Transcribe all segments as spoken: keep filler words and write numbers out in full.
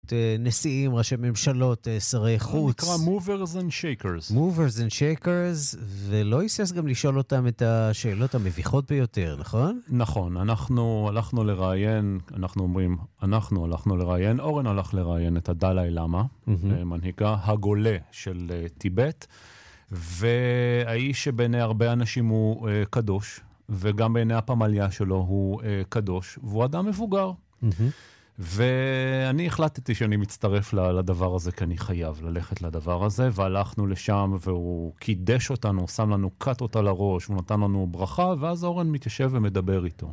נשיאות, נשיאים, ראשי ממשלות, שרי חוץ. נקרא movers and shakers. movers and shakers, ולא היסס גם לשאול אותם את השאלות המביכות ביותר, נכון? נכון, אנחנו הלכנו לראיין, אנחנו אומרים, אנחנו הלכנו לראיין, אורן הלך לראיין את הדלאי למה, mm-hmm. מנהיגה הגולה של טיבט, והאיש שבעיני הרבה אנשים הוא uh, קדוש, וגם בעיני הפמליה שלו הוא uh, קדוש, והוא אדם מבוגר. Mm-hmm. ואני החלטתי שאני מצטרף לדבר הזה, כי אני חייב ללכת לדבר הזה, והלכנו לשם, והוא קידש אותנו, שם לנו קט אותה לראש, הוא נתן לנו ברכה, ואז אורן מתיישב ומדבר איתו.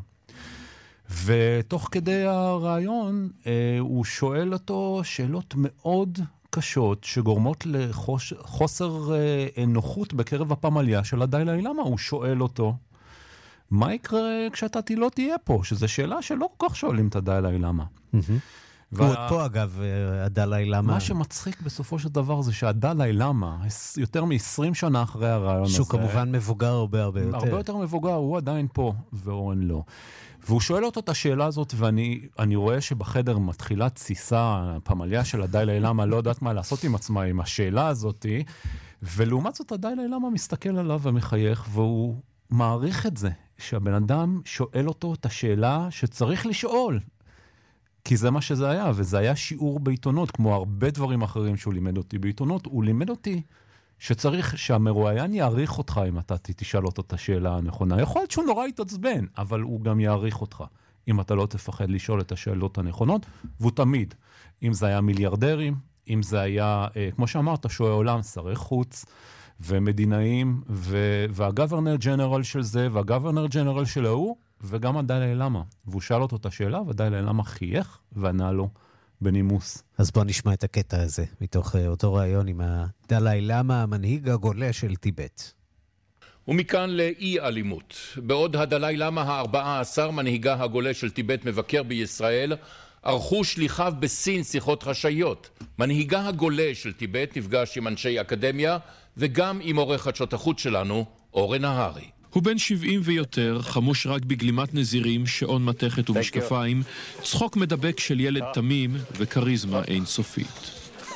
ותוך כדי הרעיון, uh, הוא שואל אותו שאלות מאוד קשות שגורמות לחוסר נוחות בקרב הפמליה של הדלאי למה. הוא שואל אותו, מה יקרה כשאתה לא תהיה פה? שזו שאלה שלא כל כך שואלים את הדלאי למה. הוא עוד פה אגב, הדלאי למה. מה שמצחיק בסופו של דבר זה שהדלאי למה, יותר מ-עשרים שנה אחרי הרעיון הזה. שהוא כמובן מבוגר הרבה הרבה יותר. הרבה יותר מבוגר, הוא עדיין פה, ואורן לא. והוא שואל אותו את השאלה הזאת, ואני אני רואה שבחדר מתחילה תסיסה, הפמליה של הדלאי למה לא יודעת מה לעשות עם עצמה, עם השאלה הזאת, ולעומת זאת הדלאי למה מסתכל עליו ומחייך, והוא מעריך את זה, שהבן אדם שואל אותו את השאלה שצריך לשאול, כי זה מה שזה היה, וזה היה שיעור בעיתונות, כמו הרבה דברים אחרים שהוא לימד אותי בעיתונות, הוא לימד אותי שצריך שהמרואיין יעריך אותך אם אתה תשאל אותו את השאלה הנכונה. יכול להיות שהוא נורא יתעצבן, אבל הוא גם יעריך אותך אם אתה לא תפחד לשאול את השאלות הנכונות, והוא תמיד, אם זה היה מיליארדרים, אם זה היה, כמו שאמרת, שועי עולם, שרי חוץ ומדינאים, והגוורנר ג'נרל של זה, והגוורנר ג'נרל של ההוא, וגם הדלאי למה. והוא שאל אותו את השאלה, והדלאי למה חייך וענה לו בנימוס. אז בוא נשמע את הקטע הזה, מתוך אותו רעיון עם הדלאי למה, המנהיג הגולה של טיבט. ומכאן לאי אלימות. בעוד הדלאי למה ה-ארבעה עשר, מנהיגה הגולה של טיבט, מבקר בישראל, ערכו שליחיו בסין שיחות חשאיות. מנהיגה הגולה של טיבט נפגש עם אנשי אקדמיה, וגם עם עורך חדשות החוץ שלנו, אורן נהרי. הוא בן שבעים ויותר, חמוש רק בגלימת נזירים, שעון מתכת ומשקפיים, צחוק מדבק של ילד תמים וקריזמה אינסופית.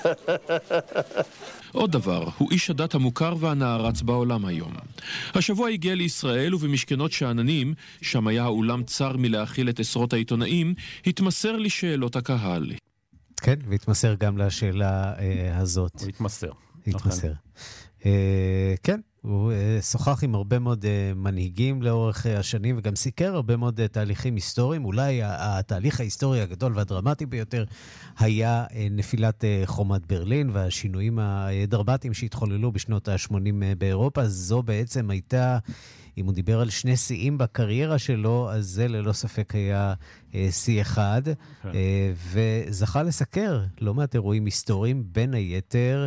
עוד דבר, הוא איש הדת המוכר והנערץ בעולם היום. השבוע הגיע לישראל ובמשכנות שאננים, שם היה האולם צר מלהכיל את עשרות העיתונאים, התמסר לשאלות הקהל. כן, והתמסר גם לשאלה אה, הזאת. הוא התמסר. התמסר. אה, כן. הוא שוחח עם הרבה מאוד מנהיגים לאורך השנים, וגם סיקר הרבה מאוד תהליכים היסטוריים. אולי התהליך ההיסטורי הגדול והדרמטי ביותר היה נפילת חומת ברלין, והשינויים הדרמטיים שהתחוללו בשנות ה-שמונים באירופה. זו בעצם הייתה, אם הוא דיבר על שני שיאים בקריירה שלו, אז זה ללא ספק היה שיא אחד, וזכה לסקר לא מעט אירועים היסטוריים, בין היתר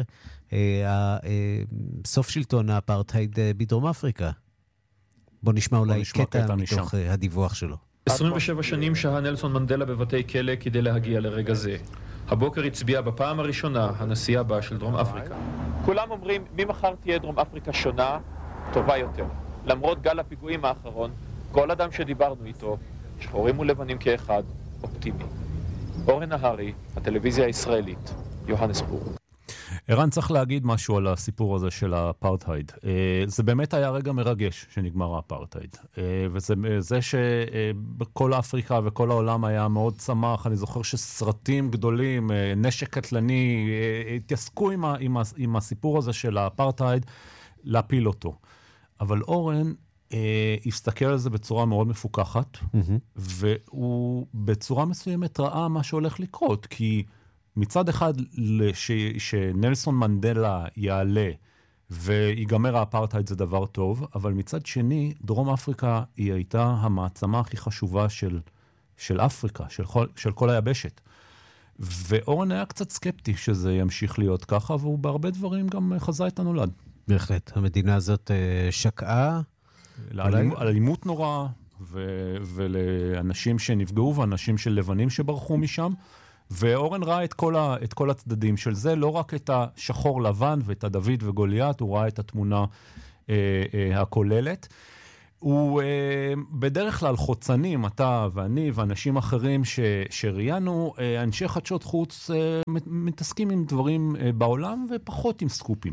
סוף שלטון האפרטהייד בדרום אפריקה. בוא נשמע אולי קטע מתוך הדיווח שלו. עשרים ושבע שנים שהה נלסון מנדלה בבתי כלא כדי להגיע לרגע זה. הבוקר הצביע בפעם הראשונה הנשיא הבא של דרום אפריקה. כולם אומרים, ממחר תהיה דרום אפריקה שונה, טובה יותר. למרות גל הפיגועים האחרון, כל אדם שדיברנו איתו, שחורים ולבנים כאחד, אופטימי. אורן נהרי, הטלוויזיה הישראלית, יוהנסבורג. ערן, צריך להגיד משהו על הסיפור הזה של האפרטהייד. זה באמת היה רגע מרגש שנגמר האפרטהייד. וזה זה שבכל אפריקה וכל העולם היה מאוד שמח. אני זוכר שסרטים גדולים, נשק קטלני, התעסקו עם, עם, עם הסיפור הזה של האפרטהייד, להפיל אותו. אבל אורן הסתכל על זה בצורה מאוד מפוקחת, והוא בצורה מסוימת ראה מה שהולך לקרות, כי מצד אחד ש, שנלסון מנדלה יעלה ויגמר האפרטהייד זה דבר טוב, אבל מצד שני, דרום אפריקה היא הייתה המעצמה הכי חשובה של, של אפריקה, של, של כל היבשת. ואורן היה קצת סקפטי שזה ימשיך להיות ככה, והוא בהרבה דברים גם חזה את הנולד. בהחלט, המדינה הזאת שקעה. לאלימות נורא, ו- ולאנשים שנפגעו, ואנשים של לבנים שברחו משם, ואורן ראה את כל, ה- את כל הצדדים של זה, לא רק את השחור לבן ואת הדוד וגוליית, הוא ראה את התמונה אה, אה, הכוללת. הוא בדרך כלל חוצנים, אתה ואני ואנשים אחרים שראיינו, אנשי חדשות חוץ מתעסקים עם דברים בעולם ופחות עם סקופים.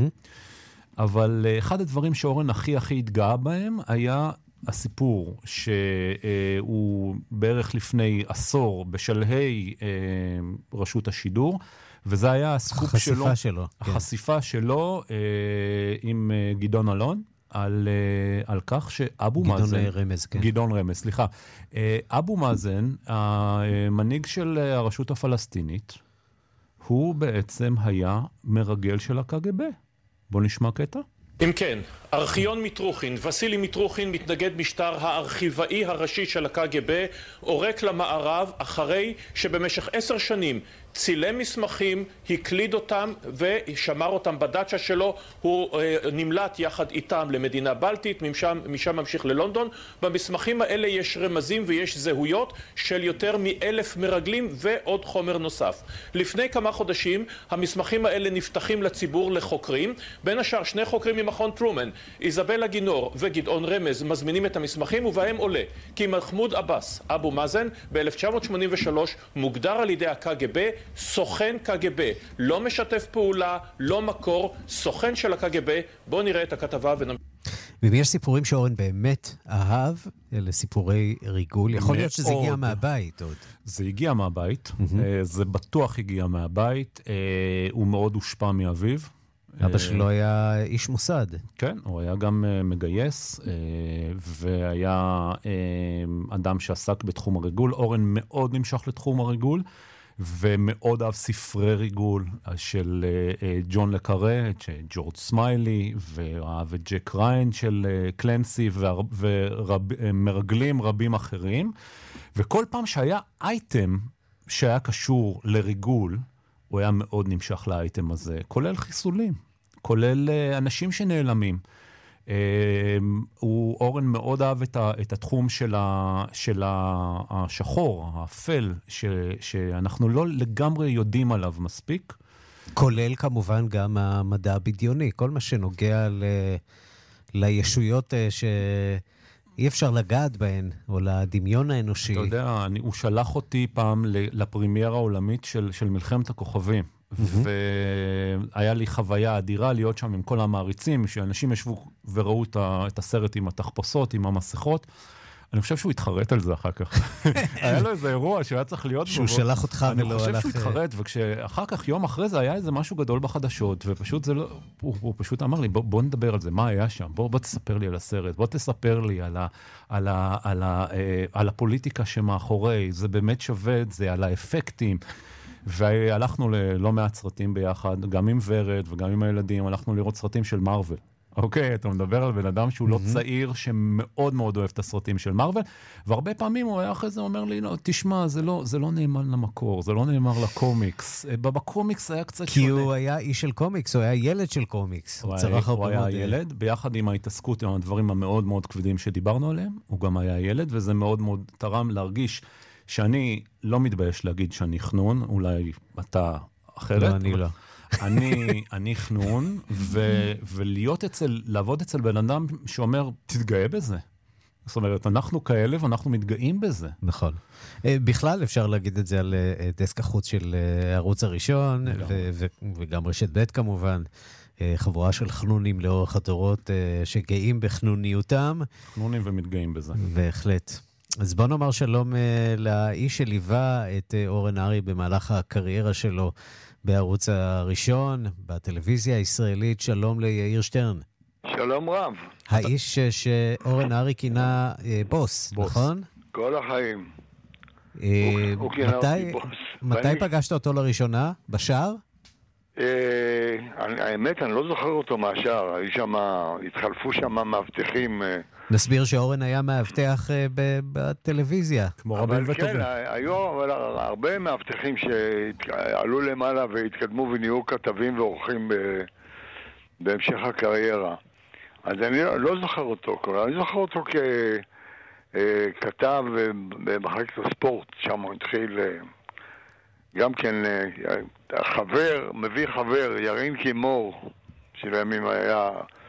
אבל אחד הדברים שאורן הכי הכי התגאה בהם היה הסיפור שהוא בערך לפני עשור בשלהי רשות השידור, וזה היה הסקופ שלו. החשיפה שלו. החשיפה שלו עם גדעון אלון. על, על כך שאבו גדעון מאזן... גדעון רמז, כן. גדעון רמז, סליחה. אבו מאזן, המנהיג של הרשות הפלסטינית, הוא בעצם היה מרגל של הקג"ב. בוא נשמע קטע. אם כן, ארכיון מיטרוכין, וסילי מיטרוכין, מתנגד משטר הארכיבאי הראשי של הקג"ב, עורק למערב אחרי שבמשך עשר שנים צילם מסמכים, הקליד אותם ושמר אותם בדאצ'ה שלו. הוא אה, נמלט יחד איתם למדינה בלטית, משם, משם ממשיך ללונדון. במסמכים האלה יש רמזים ויש זהויות של יותר מאלף מרגלים ועוד חומר נוסף. לפני כמה חודשים המסמכים האלה נפתחים לציבור, לחוקרים, בין השאר שני חוקרים ממכון טרומן, איזבלה גינור וגדעון רמז, מזמינים את המסמכים, ובהם עולה כי מחמוד עבאס, אבו מאזן, ב-אלף תשע מאות שמונים ושלוש מוגדר על ידי הקג"ב סוכן קג"ב, לא משתף פעולה, לא מקור, סוכן של הקג"ב. בואו נראה את הכתבה ונמשיך. ואם יש סיפורים שאורן באמת אהב, אלה סיפורי ריגול, יכול להיות שזה הגיע מהבית עוד. זה הגיע מהבית, זה בטוח הגיע מהבית, הוא מאוד הושפע מאביו. אבא שלו היה איש מוסד. כן, הוא היה גם מגייס, והיה אדם שעסק בתחום הריגול. אורן מאוד נמשך לתחום הריגול, ומאוד אהב ספרי ריגול של ג'ון לקארה, ג'ורג' סמיילי, ואהב את ג'ק ריין של קלנסי, ומרגלים רבים אחרים. וכל פעם שהיה אייטם שהיה קשור לריגול, הוא היה מאוד נמשך לאייטם הזה, כולל חיסולים, כולל אנשים שנעלמים. הוא, אורן מאוד אהב את, ה, את התחום של, ה, של השחור, האפל, ש, שאנחנו לא לגמרי יודעים עליו מספיק. כולל כמובן גם המדע הבדיוני, כל מה שנוגע ל, לישויות שאי אפשר לגעת בהן, או לדמיון האנושי. אתה יודע, אני, הוא שלח אותי פעם לפרימיירה העולמית של, של מלחמת הכוכבים. והיה לי חוויה אדירה להיות שם עם כל המעריצים, שאנשים ישבו וראו את הסרט עם התחפושות, עם המסכות. אני חושב שהוא התחרט על זה אחר כך. היה לו איזה אירוע שהוא היה צריך להיות בו. שהוא שלח אותך ולא הלך... אני חושב שהוא התחרט, וכשאחר כך, יום אחרי זה, היה איזה משהו גדול בחדשות, ופשוט זה לא... הוא פשוט אמר לי, בוא נדבר על זה, מה היה שם? בוא תספר לי על הסרט, בוא תספר לי על הפוליטיקה שמאחורי, זה באמת שווה את זה, על האפקטים. והלכנו ללא מעט סרטים ביחד, גם עם ורד וגם עם הילדים, הלכנו לראות סרטים של מרוול. אוקיי, אתה מדבר על בן אדם שהוא לא צעיר, שמאוד מאוד אוהב את הסרטים של מרוול, והרבה פעמים הוא היה אחרי זה אומר לי, לא, תשמע, זה לא, זה לא נאמר למקור, זה לא נאמר לקומיקס. בקומיקס היה קצת כי שונה. הוא היה איש של קומיקס, הוא היה ילד של קומיקס. הוא, הוא, היה, הוא היה ילד, ביחד עם ההתעסקות עם הדברים המאוד מאוד כבדים שדיברנו עליהם, הוא גם היה ילד, וזה מאוד מאוד תרם להרגיש שאני לא מתבייש להגיד שאני חנון, אולי אתה אחרת. לא, אני לא. אני, אני חנון, ו, ולהיות אצל, לעבוד אצל בן אדם שאומר, תתגאה בזה. זאת אומרת, אנחנו כאלה ואנחנו מתגאים בזה. נכון. בכלל אפשר להגיד את זה על דסק החוץ של הערוץ הראשון, ו- ו- וגם רשת ב' כמובן. חבורה של חנונים לאורך הדורות שגאים בחנוניותם. חנונים ומתגאים בזה. בהחלט. אז בוא נאמר שלום לאיש שליווה את אורן נהרי במהלך הקריירה שלו בערוץ הראשון, בטלוויזיה הישראלית. שלום ליאיר שטרן. שלום רב. האיש שאורן נהרי כינה בוס, נכון? כל החיים. הוא כינה אותי בוס. מתי פגשת אותו לראשונה? בשער? האמת, אני לא זוכר אותו מהשער. התחלפו שם מאבטחים. נסביר שאורן היה מאבטח בטלוויזיה. כמו רבים וטובים. כן, היו הרבה מאבטחים שעלו למעלה והתקדמו ונהיו כתבים ועורכים בהמשך הקריירה. אז אני לא זוכר אותו. אני זוכר אותו ככתב במחלקת הספורט, שם הוא התחיל גם כן חבר, מביא חבר, ירין קימור, שלימים היה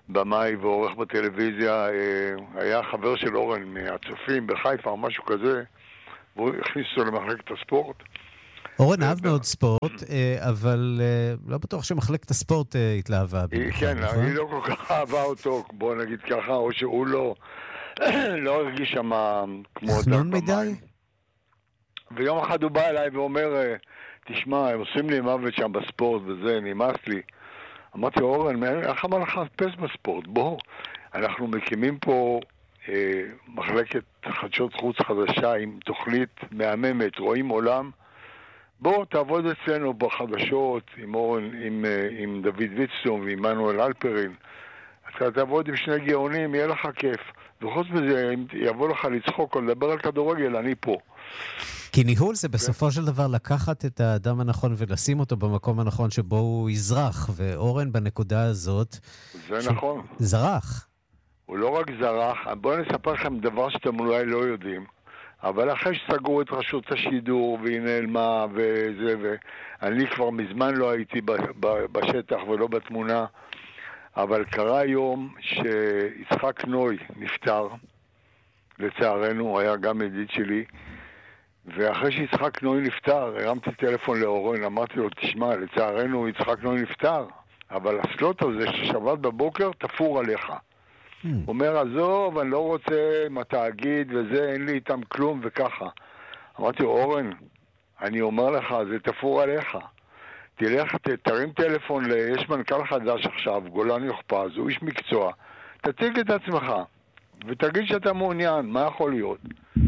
במאי ועורך בטלוויזיה, היה חבר של אורן מהצופים בחיפה או משהו כזה, והוא הכניס אותו למחלקת הספורט. אורן אהב מאוד ספורט, אבל לא בטוח שמחלקת הספורט התלהבה. כן, היא לא כל כך אהבה אותו, בוא נגיד ככה, או שהוא לא לא הרגיש שם כמו חנון מדי? ויום אחד הוא בא אליי ואומר, תשמע, הם עושים לי מוות שם בספורט וזה, נמאס לי. אמרתי, אורן, איך אמר לך לחפש בספורט? בוא, אנחנו מקימים פה אה, מחלקת חדשות חוץ חדשה עם תוכנית מהממת, רואים עולם. בוא, תעבוד אצלנו בחדשות עם אורן, עם, עם דוד ויצטום ועם מנואל אלפרין. אתה תעבוד עם שני גאונים, יהיה לך כיף. וחוץ מזה, אם יבוא לך לצחוק או לדבר על כדורגל, אני פה. כי ניהול זה בסופו של דבר לקחת את האדם הנכון ולשים אותו במקום הנכון שבו הוא יזרח, ואורן בנקודה הזאת... זה ש... נכון. זרח. הוא לא רק זרח, בואו נספר לכם דבר שאתם אולי לא יודעים, אבל אחרי שסגרו את רשות השידור והיא נעלמה וזה, ואני כבר מזמן לא הייתי ב... ב... בשטח ולא בתמונה, אבל קרה יום שיצחק נוי נפטר, לצערנו, הוא היה גם ידיד שלי, ואחרי שיצחק נוי נפטר, הרמתי טלפון לאורן, אמרתי לו, תשמע, לצערנו יצחק נוי נפטר, אבל הסלוט הזה ששבת בבוקר תפור עליך. Hmm. הוא אומר, עזוב, אני לא רוצה עם התאגיד וזה, אין לי איתם כלום וככה. אמרתי לו, אורן, אני אומר לך, זה תפור עליך. תלך, תרים טלפון, יש מנכ"ל חדש עכשיו, גולן יוחפז, הוא איש מקצוע. תציג את עצמך, ותגיד שאתה מעוניין, מה יכול להיות?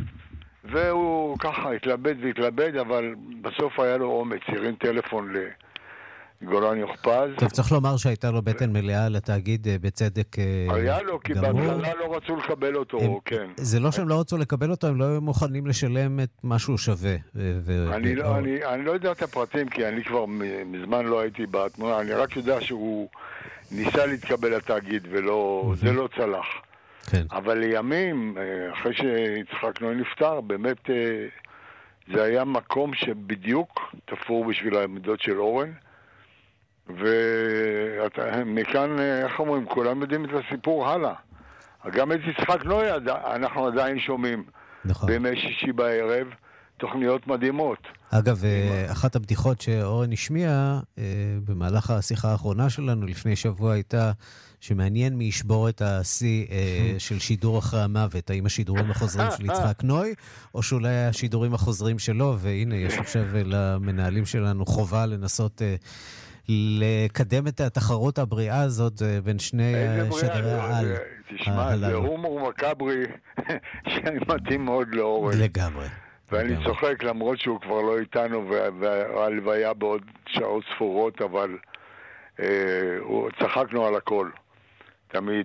והוא ככה התלבט והתלבט, אבל בסוף היה לו אומץ, הרים טלפון לגולן יוחפז. טוב, צריך לומר שהייתה לו בטן מלאה לתאגיד בצדק גמור. היה לו, כי בהתחלה לא רצו לקבל אותו, כן. זה לא שהם לא רצו לקבל אותו, הם לא היו מוכנים לשלם את מה שהוא שווה. אני לא יודע את הפרטים, כי אני כבר מזמן לא הייתי בתמונה, אני רק יודע שהוא ניסה להתקבל לתאגיד, וזה לא צלח. כן. אבל לימים, אחרי שיצחק נוי נפטר, באמת זה היה מקום שבדיוק תפור בשביל העמדות של אורן, ומכאן, איך אומרים, כולם יודעים את הסיפור הלאה. גם את יצחק נוי אנחנו עדיין שומעים, נכון. בימי שישי בערב, תוכניות מדהימות. אגב, אחת הבדיחות שאורן השמיע במהלך השיחה האחרונה שלנו לפני שבוע הייתה שמעניין מי ישבור את השיא של שידור אחרי המוות, האם השידורים החוזרים של יצחק נוי, או שאולי השידורים החוזרים שלו, והנה יש עכשיו למנהלים שלנו חובה לנסות לקדם את התחרות הבריאה הזאת בין שני שדרי העל. תשמע, זה הומור מקברי שמתאים מאוד לאורן. לגמרי. ואני צוחק למרות שהוא כבר לא איתנו והלוויה בעוד שעות ספורות, אבל צחקנו על הכל. תמיד.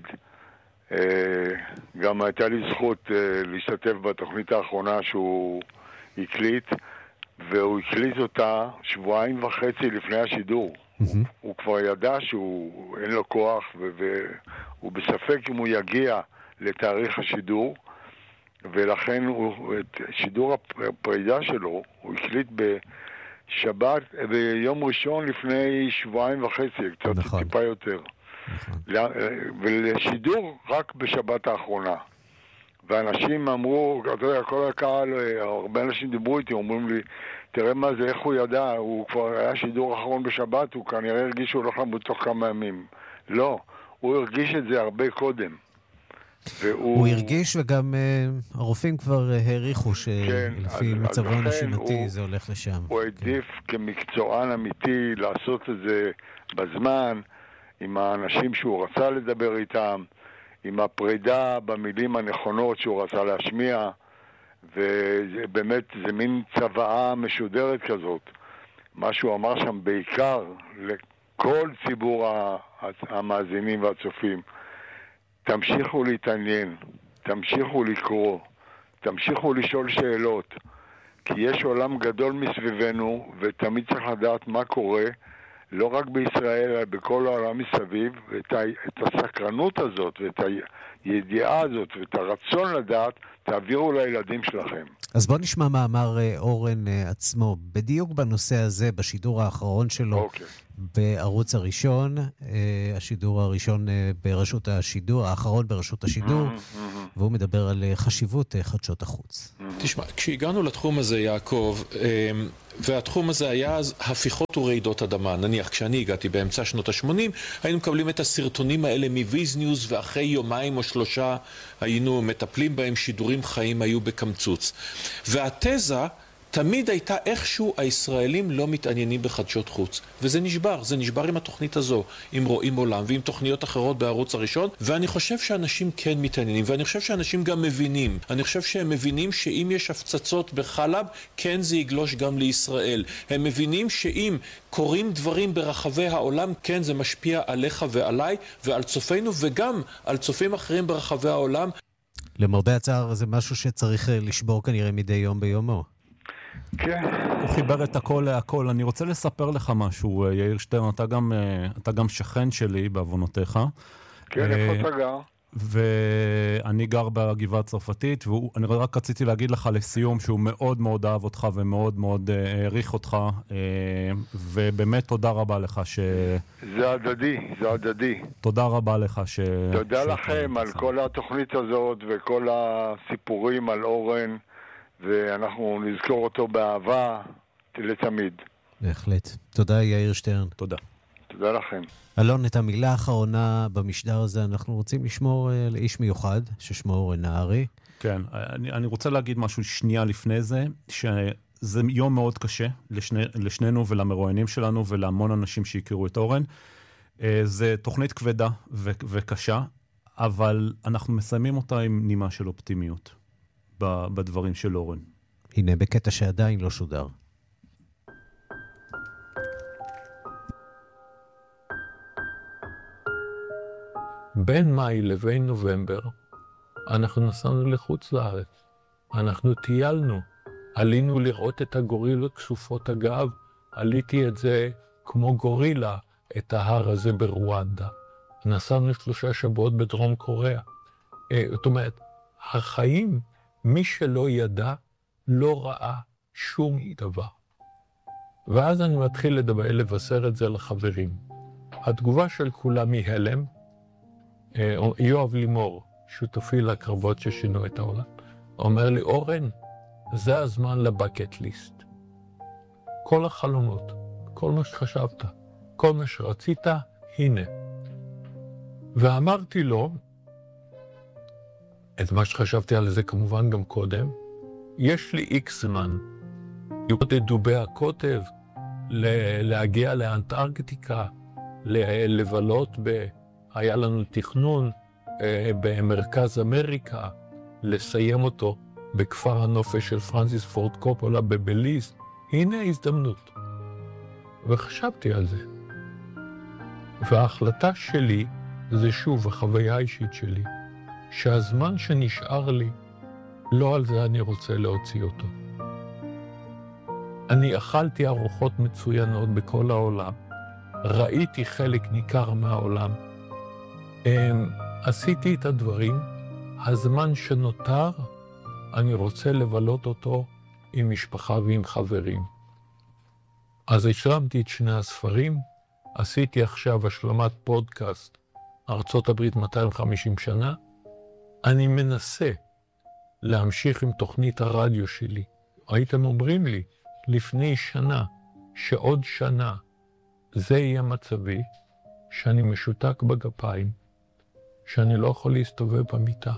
גם הייתה לי זכות להשתתף בתוכנית האחרונה שהוא הקליט, והוא הקליט אותה שבועיים וחצי לפני השידור. הוא כבר ידע שהוא אין לו כוח, והוא בספק אם הוא יגיע לתאריך השידור, ולכן הוא, את שידור הפרידה שלו הוא הקליט בשבת, ביום ראשון לפני שבועיים וחצי, קצת נכון. טיפה יותר. נכון. ולשידור רק בשבת האחרונה. ואנשים אמרו, אתה יודע, כל הקהל, הרבה אנשים דיברו איתי, אומרים לי, תראה מה זה, איך הוא ידע, הוא כבר היה שידור אחרון בשבת, הוא כנראה הרגיש שהוא הולך למות תוך כמה ימים. לא, הוא הרגיש את זה הרבה קודם. והוא... הוא הרגיש, וגם uh, הרופאים כבר uh, העריכו שלפי כן, מצבו הנשימתי זה הולך לשם. הוא העדיף כן. כמקצוען אמיתי לעשות את זה בזמן, עם האנשים שהוא רצה לדבר איתם, עם הפרידה במילים הנכונות שהוא רצה להשמיע, ובאמת זה מין צוואה משודרת כזאת. מה שהוא אמר שם בעיקר לכל ציבור המאזינים והצופים, תמשיכו להתעניין, תמשיכו לקרוא, תמשיכו לשאול שאלות, כי יש עולם גדול מסביבנו ותמיד צריך לדעת מה קורה, לא רק בישראל, אלא בכל העולם מסביב, ואת ה, את הסקרנות הזאת, ואת הידיעה הזאת, ואת הרצון לדעת, תעבירו לילדים שלכם. אז בוא נשמע מה אמר אורן עצמו, בדיוק בנושא הזה, בשידור האחרון שלו, okay. בערוץ הראשון, השידור הראשון ברשות השידור, האחרון ברשות השידור, mm-hmm, mm-hmm. והוא מדבר על חשיבות חדשות החוץ. Mm-hmm. תשמע, כשהגענו לתחום הזה, יעקב, והתחום הזה היה אז הפיכות ורעידות אדמה. נניח, כשאני הגעתי באמצע שנות ה-שמונים, היינו מקבלים את הסרטונים האלה מוויז ניוז, ואחרי יומיים או שלושה היינו מטפלים בהם, שידורים חיים היו בקמצוץ. והתזה תמיד הייתה איכשהו הישראלים לא מתעניינים בחדשות חוץ. וזה נשבר, זה נשבר עם התוכנית הזו, עם רואים עולם ועם תוכניות אחרות בערוץ הראשון, ואני חושב שאנשים כן מתעניינים, ואני חושב שאנשים גם מבינים. אני חושב שהם מבינים שאם יש הפצצות בחלב, כן זה יגלוש גם לישראל. הם מבינים שאם קורים דברים ברחבי העולם, כן זה משפיע עליך ועליי ועל צופינו, וגם על צופים אחרים ברחבי העולם. למרבה הצער זה משהו שצריך לשבור כנראה מדי יום ביומו. כן. הוא חיבר את הכל להכל. אני רוצה לספר לך משהו, יאיר שטרן, אתה גם, אתה גם שכן שלי בעוונותיך. כן, איפה אתה גר? ואני גר בגבעה הצרפתית, ואני רק רציתי להגיד לך לסיום שהוא מאוד מאוד אהב אותך ומאוד מאוד העריך אותך, ובאמת תודה רבה לך ש... זה הדדי, זה הדדי. תודה רבה לך ש... תודה לכם על כל התוכנית הזאת וכל הסיפורים על אורן, ואנחנו נזכור אותו באהבה לתמיד. בהחלט. תודה יאיר שטרן. תודה. תודה לכם. אלון, את המילה האחרונה במשדר הזה אנחנו רוצים לשמור לאיש מיוחד, ששמו אורן נהרי. כן, אני, אני רוצה להגיד משהו שנייה לפני זה, שזה יום מאוד קשה לשני, לשנינו ולמרואיינים שלנו ולהמון אנשים שהכירו את אורן. זה תוכנית כבדה ו- וקשה, אבל אנחנו מסיימים אותה עם נימה של אופטימיות בדברים של אורן. הנה, בקטע שעדיין לא שודר. בין מאי לבין נובמבר, אנחנו נסענו לחוץ לארץ. אנחנו טיילנו. עלינו לראות את הגורילות כסופות הגב. עליתי את זה כמו גורילה, את ההר הזה ברואנדה. נסענו שלושה שבועות בדרום קוריאה. זאת אומרת, החיים, מי שלא ידע, לא ראה שום דבר. ואז אני מתחיל לדבר, לבשר את זה לחברים. התגובה של כולם היא הלם. יואב לימור, שותפי לקרבות ששינו את העולם, אומר לי, אורן, זה הזמן לבקט ליסט. כל החלומות, כל מה שחשבת, כל מה שרצית, הנה. ואמרתי לו, את מה שחשבתי על זה כמובן גם קודם, יש לי איקס זמן, לראות את דובי הקוטב, להגיע לאנטארקטיקה, לבלות ב... היה לנו תכנון אה, במרכז אמריקה, לסיים אותו בכפר הנופש של פרנסיס פורד קופולה בבליז. הנה ההזדמנות. וחשבתי על זה. וההחלטה שלי, זה שוב החוויה האישית שלי, שהזמן שנשאר לי, לא על זה אני רוצה להוציא אותו. אני אכלתי ארוחות מצוינות בכל העולם, ראיתי חלק ניכר מהעולם, עשיתי את הדברים, הזמן שנותר, אני רוצה לבלות אותו עם משפחה ועם חברים. אז השלמתי את שני הספרים, עשיתי עכשיו השלמת פודקאסט, ארצות הברית מאתיים וחמישים שנה, אני מנסה להמשיך עם תוכנית הרדיו שלי. הייתם אומרים לי לפני שנה, שעוד שנה זה יהיה מצבי, שאני משותק בגפיים, שאני לא יכול להסתובב במיטה.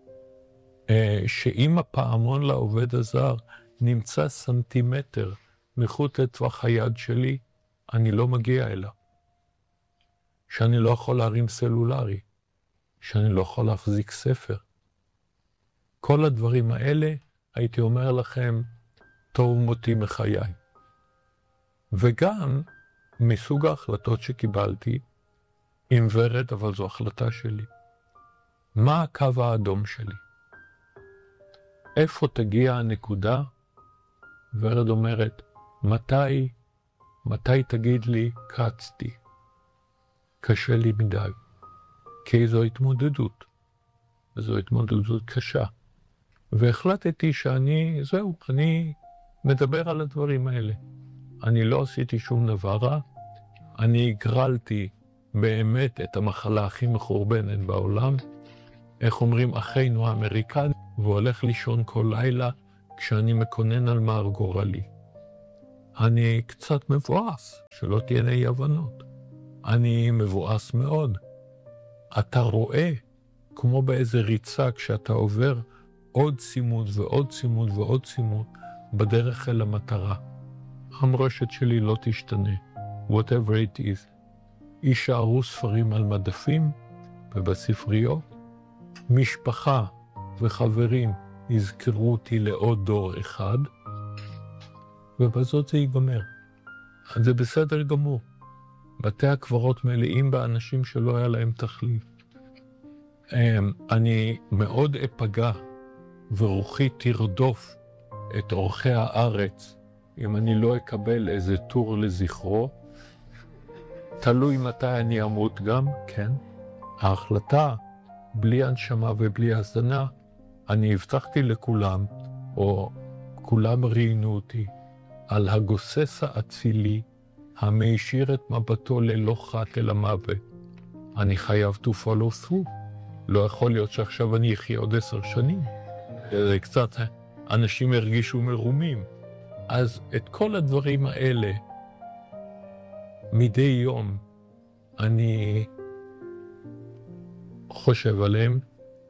שאם הפעמון לעובד הזר נמצא סנטימטר מחוץ לטווח היד שלי, אני לא מגיע אליו. שאני לא יכול להרים סלולרי, שאני לא יכול להחזיק ספר. כל הדברים האלה, הייתי אומר לכם, טוב מותי מחיי. וגם מסוג ההחלטות שקיבלתי, עם ורד, אבל זו החלטה שלי. מה הקו האדום שלי? איפה תגיע הנקודה? ורד אומרת, מתי, מתי תגיד לי, קצתי? קשה לי מדי. כי זו התמודדות. זו התמודדות קשה. והחלטתי שאני, זהו, אני מדבר על הדברים האלה. אני לא עשיתי שום דבר רע. אני הגרלתי באמת את המחלה הכי מחורבנת בעולם. איך אומרים, אחינו האמריקני, והוא הולך לישון כל לילה כשאני מקונן על מר גורלי. אני קצת מבואס, שלא תהיינה אי הבנות. אני מבואס מאוד. אתה רואה, כמו באיזה ריצה, כשאתה עובר עוד סימוד ועוד סימוד ועוד סימוד, בדרך אל המטרה. המורשת שלי לא תשתנה, whatever it is. יישארו ספרים על מדפים ובספריות. משפחה וחברים יזכרו אותי לעוד דור אחד, ובזאת זה ייגמר. אז זה בסדר גמור. בתי הקברות מלאים באנשים שלא היה להם תחליף. אני מאוד אפגע ורוחי תרדוף את אורחי הארץ אם אני לא אקבל איזה טור לזכרו. תלוי מתי אני אמות גם, כן. ההחלטה, בלי הנשמה ובלי הזנה, אני הבטחתי לכולם, או כולם ראיינו אותי, על הגוסס האצילי, המאשיר את מבטו ללא חת אל המוות. אני חייב to follow through. לא יכול להיות שעכשיו אני אחיה עוד עשר שנים. זה קצת, אנשים הרגישו מרומים. אז את כל הדברים האלה, מדי יום, אני חושב עליהם,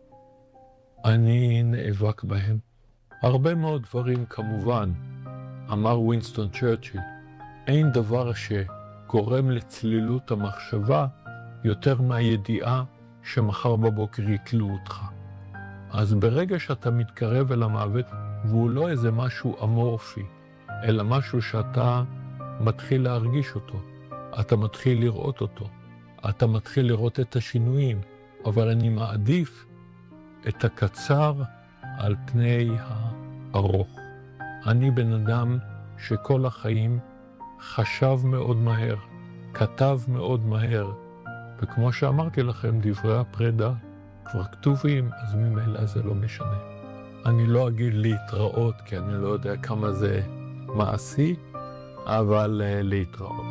אני נאבק בהם. הרבה מאוד דברים כמובן, אמר ווינסטון צ'רצ'יל, אין דבר שגורם לצלילות המחשבה יותר מהידיעה שמחר בבוקר יקלו אותך. אז ברגע שאתה מתקרב אל המוות, והוא לא איזה משהו אמורפי, אלא משהו שאתה מתחיל להרגיש אותו, אתה מתחיל לראות אותו, אתה מתחיל לראות את השינויים, אבל אני מעדיף את הקצר על פני הארוך. אני בן אדם שכל החיים חשב מאוד מהר, כתב מאוד מהר, וכמו שאמרתי לכם, דברי הפרידה כבר כתובים, אז ממילא זה לא משנה. אני לא אגיד להתראות, כי אני לא יודע כמה זה מעשי, אבל uh, להתראות.